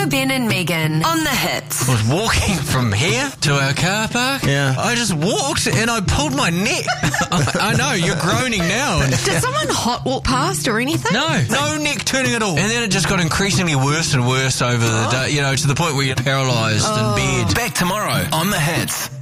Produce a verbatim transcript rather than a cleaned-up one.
Ben and Megan on the Hits. I was walking from here to our car park. Yeah. I just walked and I pulled my neck. I know, you're groaning now. And Did someone hot walk past or anything? no, no neck turning at all. And then it just got increasingly worse and worse over the day, you know, to the point where you're paralysed in bed. Back tomorrow on the Hits.